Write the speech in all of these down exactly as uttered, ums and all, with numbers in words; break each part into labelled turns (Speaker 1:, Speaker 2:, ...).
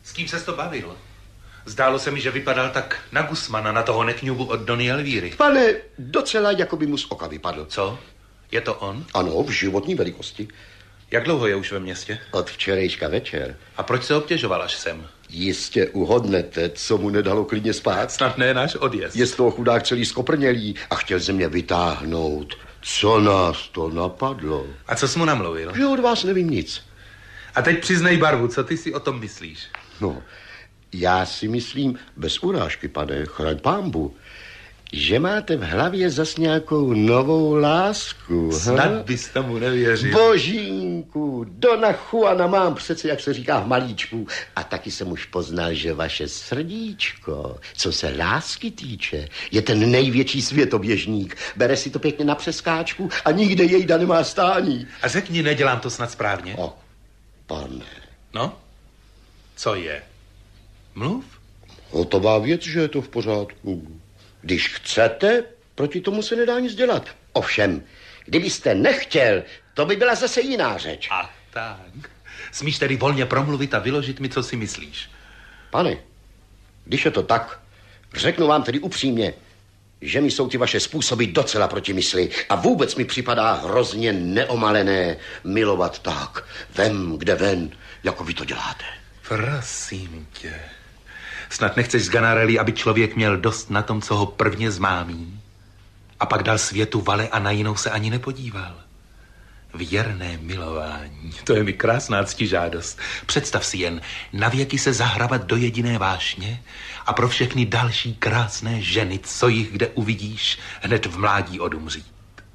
Speaker 1: S kým ses to bavil? Zdálo se mi, že vypadal tak na Gusmana, na toho nekňubu od Dony Elvíry.
Speaker 2: Pane, docela jako by mu z oka vypadl.
Speaker 1: Co? Je to on?
Speaker 2: Ano, v životní velikosti.
Speaker 1: Jak dlouho je už ve městě?
Speaker 2: Od včerejška večer.
Speaker 1: A proč se obtěžoval až sem?
Speaker 2: Jistě uhodnete, co mu nedalo klidně spát.
Speaker 1: Snad ne náš odjezd.
Speaker 2: Je z toho chudák celý skoprnělý a chtěl ze mě vytáhnout. Co nás to napadlo?
Speaker 1: A co jsi mu namluvil?
Speaker 2: Že od vás nevím nic.
Speaker 1: A teď přiznej barvu, co ty si o tom myslíš?
Speaker 2: No, já si myslím, bez urážky, pane, chraň pánbu, že máte v hlavě zas nějakou novou lásku.
Speaker 1: Snad ha? Bys tomu nevěřil.
Speaker 2: Božínku, Dona Juana mám přece, jak se říká v malíčku. A taky jsem už poznal, že vaše srdíčko, co se lásky týče, je ten největší světoběžník. Bere si to pěkně na přeskáčku a nikde jejda nemá stání.
Speaker 1: A řekni, nedělám to snad správně?
Speaker 2: O, pane.
Speaker 1: No? Co je? Mluv?
Speaker 2: Hotová věc, že je to v pořádku. Když chcete, proti tomu se nedá nic dělat. Ovšem, kdybyste nechtěl, to by byla zase jiná řeč.
Speaker 1: A tak. Smíš tedy volně promluvit a vyložit mi, co si myslíš.
Speaker 2: Pane, když je to tak, řeknu vám tedy upřímně, že mi jsou ty vaše způsoby docela proti mysli a vůbec mi připadá hrozně neomalené milovat tak, vem kde ven, jako vy to děláte.
Speaker 1: Prosím tě. Snad nechceš z Ganarelli, aby člověk měl dost na tom, co ho prvně zmámí a pak dal světu vale a na jinou se ani nepodíval. Věrné milování, to je mi krásná ctižádost. Představ si jen, navěky se zahrabat do jediné vášně a pro všechny další krásné ženy, co jich kde uvidíš, hned v mládí odumřít.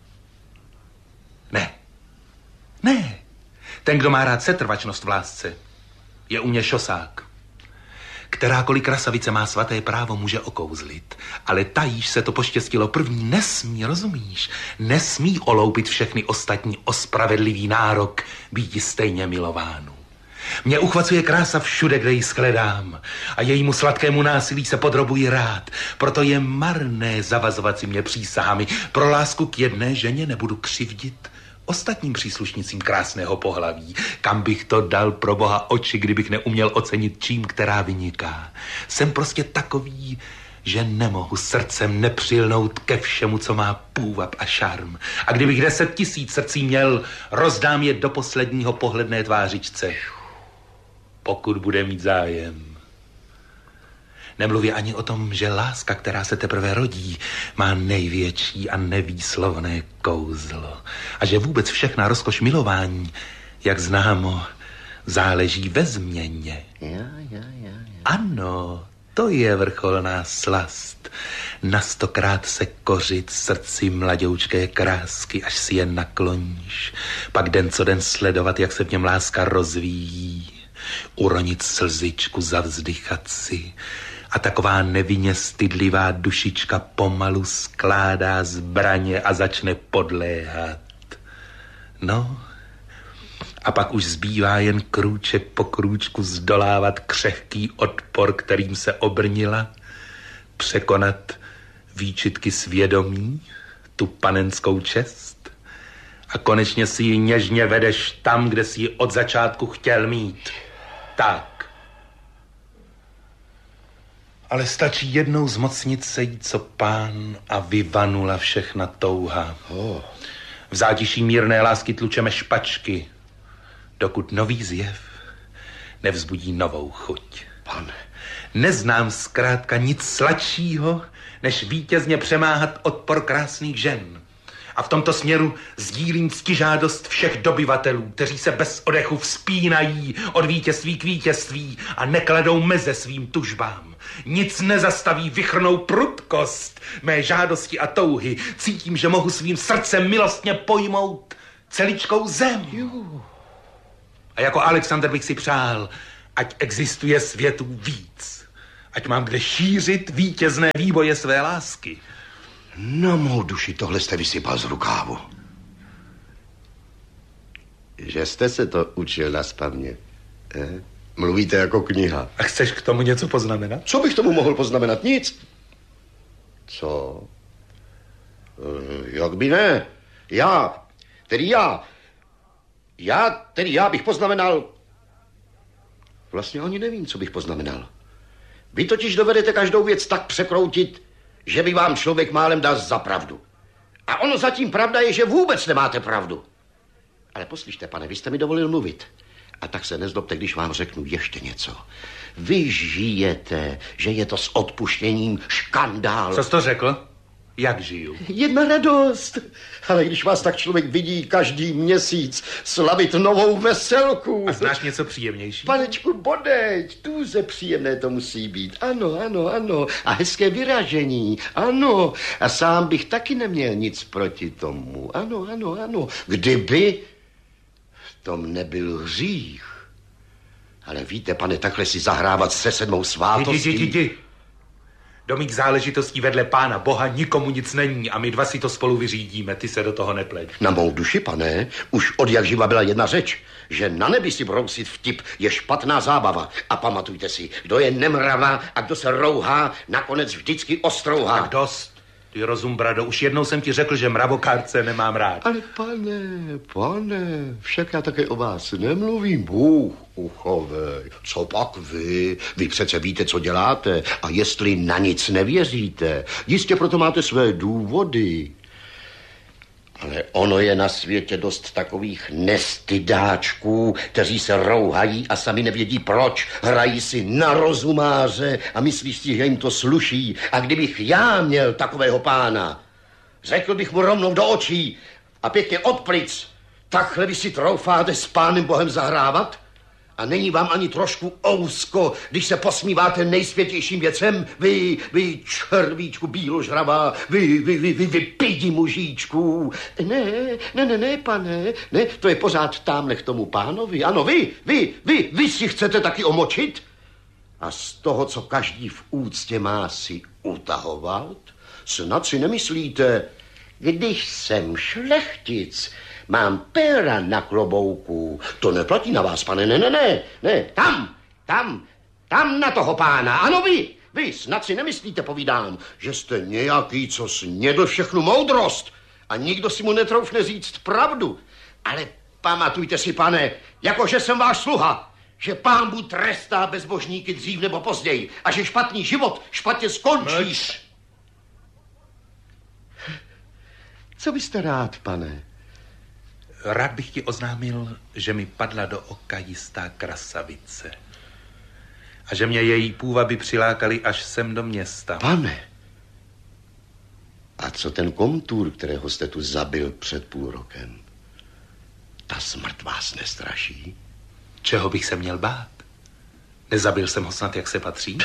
Speaker 1: Ne, ne, ten, kdo má rád setrvačnost v lásce, je u mě šosák. Kterákoliv krasavice má svaté právo, může okouzlit, ale tajíž se to poštěstilo první nesmí, rozumíš? Nesmí oloupit všechny ostatní o spravedlivý nárok býti stejně milovánu. Mě uchvacuje krása všude, kde ji shledám a jejímu sladkému násilí se podrobuji rád. Proto je marné zavazovat si mě přísahami. Pro lásku k jedné ženě nebudu křivdit ostatním příslušnicím krásného pohlaví. Kam bych to dal pro boha oči, kdybych neuměl ocenit čím, která vyniká. Jsem prostě takový, že nemohu srdcem nepřilnout ke všemu, co má půvab a šarm. A kdybych deset tisíc srdcí měl, rozdám je do posledního pohledné tvářičce. Pokud bude mít zájem. Nemluví ani o tom, že láska, která se teprve rodí, má největší a nevýslovné kouzlo. A že vůbec všechna rozkoš milování, jak známo, záleží ve změně.
Speaker 2: Ja, ja, ja, ja.
Speaker 1: Ano, to je vrcholná slast. Na stokrát se kořit srdci mladoučké krásky, až si je nakloníš. Pak den co den sledovat, jak se v něm láska rozvíjí. Uronit slzičku, zavzdychat si. A taková nevinně stydlivá dušička pomalu skládá zbraně a začne podléhat. No, a pak už zbývá jen krůček po krůčku zdolávat křehký odpor, kterým se obrnila, překonat výčitky svědomí, tu panenskou čest a konečně si ji něžně vedeš tam, kde si ji od začátku chtěl mít. Tak. Ale stačí jednou zmocnit se jí, co pán, a vyvanula všechna touha.
Speaker 2: Oh.
Speaker 1: V zátiší mírné lásky tlučeme špačky, dokud nový zjev nevzbudí novou chuť.
Speaker 2: Pane.
Speaker 1: Neznám zkrátka nic sladšího, než vítězně přemáhat odpor krásných žen. A v tomto směru sdílím ctižádost všech dobyvatelů, kteří se bez odechu vzpínají od vítězství k vítězství a nekladou meze svým tužbám. Nic nezastaví vychrnou prudkost mé žádosti a touhy. Cítím, že mohu svým srdcem milostně pojmout celičkou zem. A jako Alexander bych si přál, ať existuje světů víc. Ať mám kde šířit vítězné výboje své lásky.
Speaker 2: Na mou duši tohle jste vysypal z rukávu. Že jste se to učil nazpaměť. Eh? Mluvíte jako kniha.
Speaker 1: A chceš k tomu něco poznamenat?
Speaker 2: Co bych tomu mohl poznamenat? Nic. Co? Eh, jak by ne? Já, tedy já, já, tedy já bych poznamenal... Vlastně ani nevím, co bych poznamenal. Vy totiž dovedete každou věc tak překroutit, že by vám člověk málem dal za pravdu. A ono zatím pravda je, že vůbec nemáte pravdu. Ale poslyšte, pane, vy jste mi dovolil mluvit. A tak se nezlobte, když vám řeknu ještě něco. Vy žijete, že je to s odpuštěním škandál.
Speaker 1: Co jsi to řekl? Jak žiju?
Speaker 2: Jedna radost. Ale když vás tak člověk vidí každý měsíc slavit novou veselku.
Speaker 1: A znáš něco příjemnější?
Speaker 2: Panečku, bodeď, tuze příjemné to musí být. Ano, ano, ano. A hezké vyražení. Ano. A sám bych taky neměl nic proti tomu. Ano, ano, ano. Kdyby v tom nebyl hřích. Ale víte, pane, takhle si zahrávat se sedmou svátostí.
Speaker 1: Jdi, jdi, jdi, jdi. Do mých záležitostí vedle Pána Boha nikomu nic není a my dva si to spolu vyřídíme, ty se do toho nepleť.
Speaker 2: Na mou duši, pane, už od jak živa byla jedna řeč, že na nebi si brousit vtip je špatná zábava. A pamatujte si, kdo je nemrava a kdo se rouhá, nakonec vždycky ostrouhá.
Speaker 1: Tak dost. Ty rozum, brado, už jednou jsem ti řekl, že mravokárce nemám rád.
Speaker 2: Ale pane, pane, však já také o vás nemluvím. Bůh uchovej. Co pak vy? Vy přece víte, co děláte. A jestli na nic nevěříte, jistě proto máte své důvody. Ale ono je na světě dost takových nestydáčků, kteří se rouhají a sami nevědí proč. Hrají si na rozumáře a myslíš si, že jim to sluší. A kdybych já měl takového pána, řekl bych mu rovnou do očí a pěkně od plic, takhle vy si troufáte s Pánem Bohem zahrávat? A není vám ani trošku ousko, když se posmíváte nejsvětějším věcem? Vy, vy červíčku bíložravá, vy, vy, vy, vy, vy pidi mužíčku. Ne, ne, ne, ne, pane, ne, to je pořád támhle k tomu pánovi. Ano, vy, vy, vy, vy si chcete taky omočit? A z toho, co každý v úctě má, si utahovat? Snad si nemyslíte, když jsem šlechtic, mám péra na klobouku. To neplatí na vás, pane, ne, ne, ne, ne, tam, tam, tam na toho pána. Ano, vy, vy, snad si nemyslíte, povídám, že jste nějaký, co snědl všechnu moudrost a nikdo si mu netroufne říct pravdu. Ale pamatujte si, pane, jakože jsem váš sluha, že Pán Bůh trestá bezbožníky dřív nebo později a že špatný život špatně skončí. Mlč. Co byste rád, pane?
Speaker 1: Rád bych ti oznámil, že mi padla do oka jistá krasavice. A že mě její půvaby přilákaly až sem do města.
Speaker 2: Pane, a co ten komtůr, kterého jste tu zabil před půl rokem? Ta smrt vás nestraší?
Speaker 1: Čeho bych se měl bát? Nezabil jsem ho snad, jak se patří?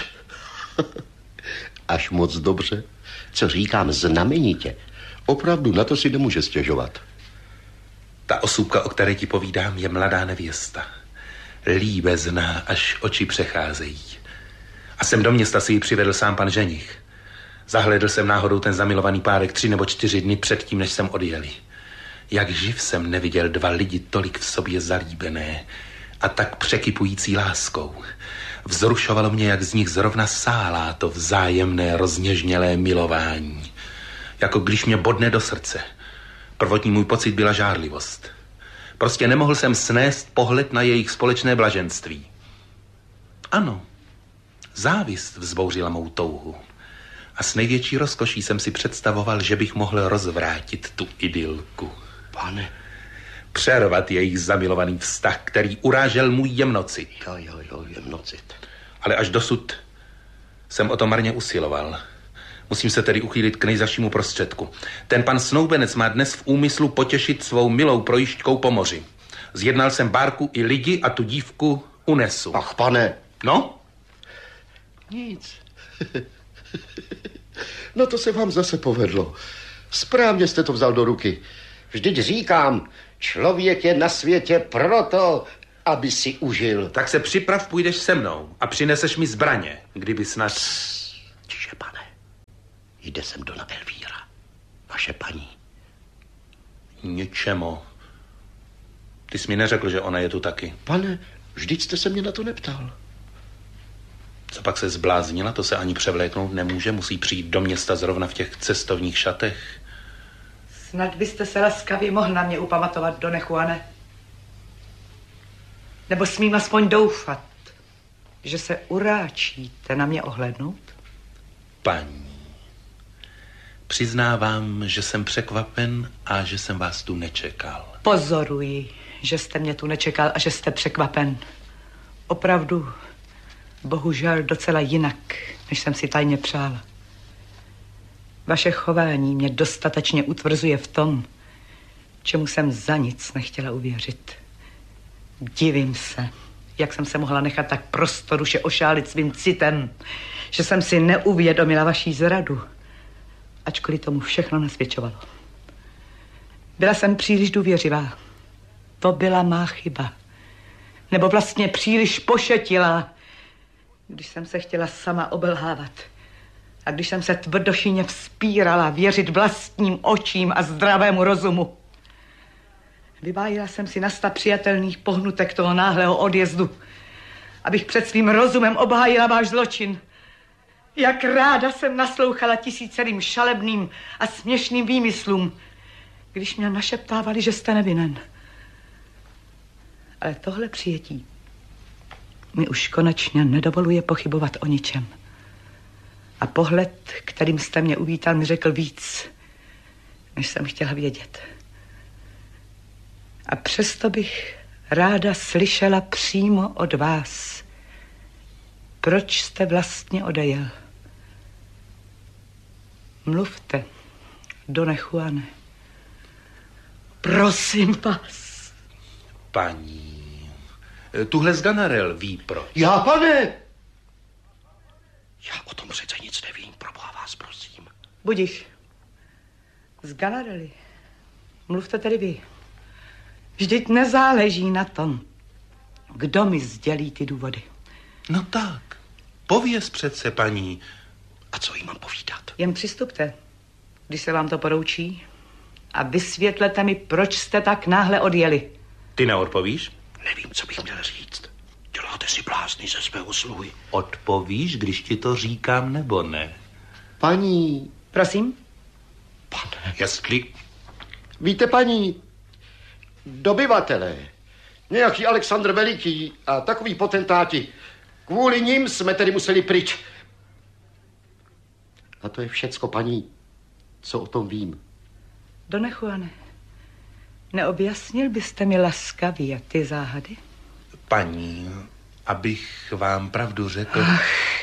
Speaker 2: Až moc dobře. Co říkám znamenitě. Opravdu na to si nemůže stěžovat.
Speaker 1: Ta osůbka, o které ti povídám, je mladá nevěsta. Líbezná, až oči přecházejí. A sem do města si ji přivedl sám pan ženich. Zahlédl jsem náhodou ten zamilovaný párek tři nebo čtyři dny předtím, než jsem odjeli. Jak živ jsem neviděl dva lidi tolik v sobě zalíbené a tak překypující láskou. Vzrušovalo mě, jak z nich zrovna sálá to vzájemné rozněžnělé milování. Jako když mě bodne do srdce. Prvotní můj pocit byla žárlivost. Prostě nemohl jsem snést pohled na jejich společné blaženství. Ano, závist vzbouřila mou touhu. A s největší rozkoší jsem si představoval, že bych mohl rozvrátit tu idylku.
Speaker 2: Pane.
Speaker 1: Přervat jejich zamilovaný vztah, který urážel můj jemnocit.
Speaker 2: Jo, jo, jo, jemnocit.
Speaker 1: Ale až dosud jsem o to marně usiloval. Musím se tedy uchýlit k nejzazšímu prostředku. Ten pan snoubenec má dnes v úmyslu potěšit svou milou projížďkou po moři. Zjednal jsem bárku i lidi a tu dívku unesu.
Speaker 2: Ach, pane.
Speaker 1: No?
Speaker 2: Nic. No to se vám zase povedlo. Správně jste to vzal do ruky. Vždyť říkám, člověk je na světě proto, aby si užil.
Speaker 1: Tak se připrav, půjdeš se mnou a přineseš mi zbraně, kdyby snad...
Speaker 2: Čiže, pane, jde sem dona Elvíra, vaše paní.
Speaker 1: Ničemu. Ty jsi mi neřekl, že ona je tu taky.
Speaker 2: Pane, vždyť jste se mě na to neptal.
Speaker 1: Co pak se zbláznila, to se ani převléknout nemůže, musí přijít do města zrovna v těch cestovních šatech.
Speaker 3: Snad byste se laskavě mohl na mě upamatovat, Done Juane. Nebo smím aspoň doufat. že se uráčíte na mě ohlédnout?
Speaker 1: Paní, přiznávám, že jsem překvapen a že jsem vás tu nečekal.
Speaker 3: Pozoruji, že jste mě tu nečekal a že jste překvapen. Opravdu, bohužel docela jinak, než jsem si tajně přála. Vaše chování mě dostatečně utvrzuje v tom, čemu jsem za nic nechtěla uvěřit. Divím se, jak jsem se mohla nechat tak prostoruše ošálit svým citem, že jsem si neuvědomila vaší zradu, ačkoliv tomu všechno nasvědčovalo. Byla jsem příliš důvěřivá. To byla má chyba. Nebo vlastně příliš pošetilá, když jsem se chtěla sama obelhávat. A když jsem se tvrdošíně vzpírala věřit vlastním očím a zdravému rozumu. Vybájila jsem si na sta přijatelných pohnutek toho náhlého odjezdu, abych před svým rozumem obhájila váš zločin. Jak ráda jsem naslouchala tisícerým šalebným a směšným výmyslům, když mě našeptávali, že jste nevinen. Ale tohle přijetí mi už konečně nedovoluje pochybovat o ničem. A pohled, kterým jste mě uvítal, mi řekl víc, než jsem chtěla vědět. A přesto bych ráda slyšela přímo od vás, proč jste vlastně odejel. Mluvte, Done Juane. Prosím vás.
Speaker 1: Paní, tuhle z Ganarel ví proč.
Speaker 2: Já, pane! Já o tom přece nic nevím, proboha vás prosím.
Speaker 3: Budiš. Z Ganarely. Mluvte tedy vy. Vždyť nezáleží na tom, kdo mi sdělí ty důvody.
Speaker 1: No tak, pověz přece, paní.
Speaker 2: A co jí mám povídat?
Speaker 3: Jen přistupte, když se vám to poroučí, a vysvětlete mi, proč jste tak náhle odjeli.
Speaker 1: Ty neodpovíš?
Speaker 2: Nevím, co bych měl říct. Děláte si blázny ze svého sluhy.
Speaker 1: Odpovíš, když ti to říkám, nebo ne?
Speaker 2: Paní...
Speaker 3: Prosím?
Speaker 2: Pane...
Speaker 1: Jestli...
Speaker 2: Víte, paní, dobyvatelé, nějaký Alexandr Veliký a takový potentáti, kvůli nim jsme tedy museli pryč. A to je všecko, paní, co o tom vím.
Speaker 3: Done Juane, neobjasnil byste mi laskavě ty záhady?
Speaker 1: Paní, abych vám pravdu řekl...
Speaker 3: Ach,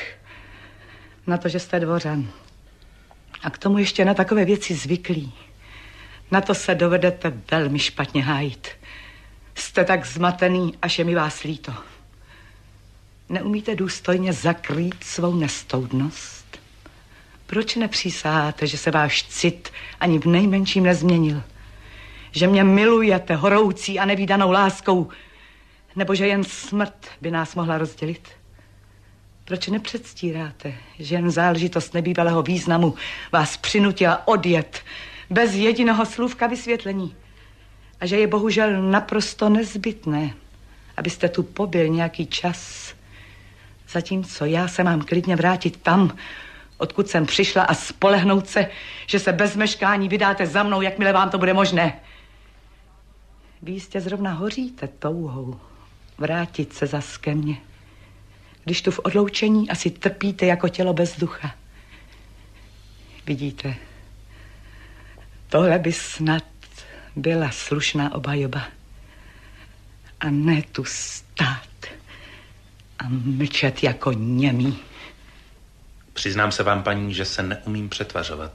Speaker 3: na to, že jste dvořan. A k tomu ještě na takové věci zvyklí. Na to se dovedete velmi špatně hájit. Jste tak zmatený, až je mi vás líto. Neumíte důstojně zakrýt svou nestoudnost? Proč nepřísaháte, že se váš cit ani v nejmenším nezměnil? Že mě milujete horoucí a nevídanou láskou, nebo že jen smrt by nás mohla rozdělit? Proč nepředstíráte, že jen záležitost nebývalého významu vás přinutila odjet bez jediného slůvka vysvětlení? A že je bohužel naprosto nezbytné, abyste tu pobyl nějaký čas, zatímco já se mám klidně vrátit tam, odkud jsem přišla, a spolehnout se, že se bez meškání vydáte za mnou, jakmile vám to bude možné. Vy jistě zrovna hoříte touhou vrátit se zas ke mně, když tu v odloučení asi trpíte jako tělo bez ducha. Vidíte, tohle by snad byla slušná obhajoba. A ne tu stát a mlčet jako němý.
Speaker 1: Přiznám se vám, paní, že se neumím přetvařovat.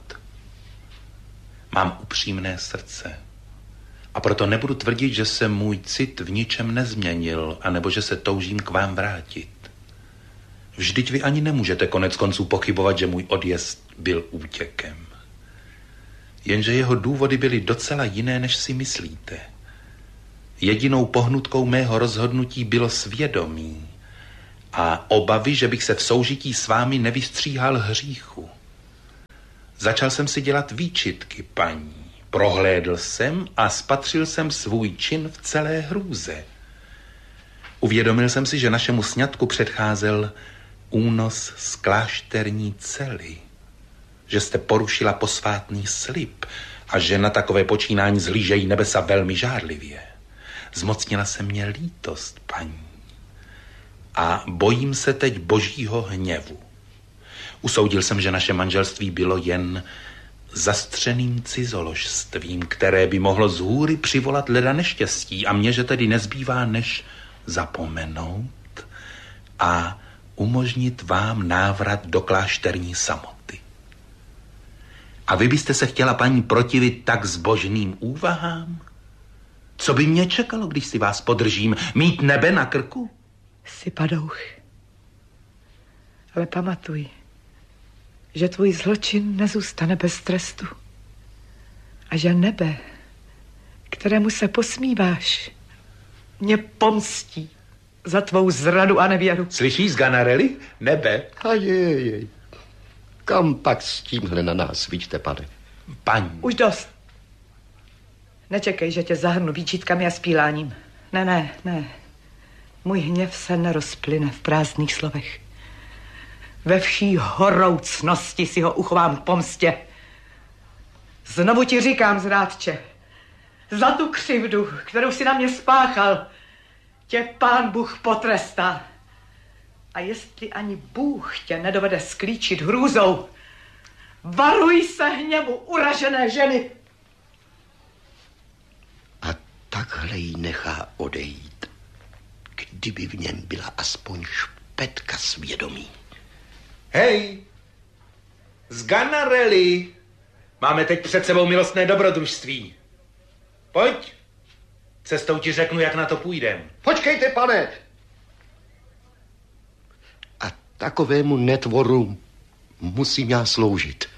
Speaker 1: Mám upřímné srdce. A proto nebudu tvrdit, že se můj cit v ničem nezměnil, anebo že se toužím k vám vrátit. Vždyť vy ani nemůžete konec konců pochybovat, že můj odjezd byl útěkem. Jenže jeho důvody byly docela jiné, než si myslíte. Jedinou pohnutkou mého rozhodnutí bylo svědomí a obavy, že bych se v soužití s vámi nevystříhal hříchu. Začal jsem si dělat výčitky, paní. Prohlédl jsem a spatřil jsem svůj čin v celé hrůze. Uvědomil jsem si, že našemu sňatku předcházel únos z klášterní cely, že jste porušila posvátný slib a že na takové počínání zhlížejí nebesa velmi žárlivě. Zmocnila se mě lítost, paní. a bojím se teď božího hněvu. Usoudil jsem, že naše manželství bylo jen zastřeným cizoložstvím, které by mohlo z hůry přivolat leda neštěstí a mně, že tedy nezbývá, než zapomenout a umožnit vám návrat do klášterní samoty. A vy byste se chtěla, paní, protivit tak zbožným úvahám? Co by mě čekalo, když si vás podržím? Mít nebe na krku?
Speaker 3: Jsi padouch. Ale pamatuj, že tvůj zločin nezůstane bez trestu. A že nebe, kterému se posmíváš, mě pomstí za tvou zradu a nevěru.
Speaker 1: Slyšíš, Ganarelli? Nebe.
Speaker 2: A jej, jej. Kam pak s tímhle na nás vidíte, pane?
Speaker 1: Paní.
Speaker 3: Už dost. Nečekej, že tě zahrnu výčitkami a spíláním. Ne, ne, ne. Můj hněv se nerozplyne v prázdných slovech. Ve vší horoucnosti si ho uchovám k pomstě. Znovu ti říkám, zrádče, za tu křivdu, kterou si na mě spáchal, tě Pán Bůh potrestá. A jestli ani Bůh tě nedovede sklíčit hrůzou, varuj se hněvu uražené ženy.
Speaker 2: A takhle jí nechá odejít, kdyby v něm byla aspoň špetka svědomí.
Speaker 1: Hej, z Ganarelli. Máme teď před sebou milostné dobrodružství. Pojď, cestou ti řeknu, jak na to půjdem.
Speaker 2: Počkejte, pane! A takovému netvoru musím já sloužit.